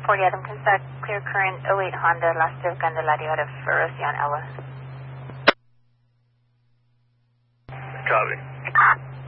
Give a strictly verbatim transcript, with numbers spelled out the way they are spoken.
forty Adam Contact, clear current oh eight Honda, last of Candelario out of Rosian, Ella. Copy.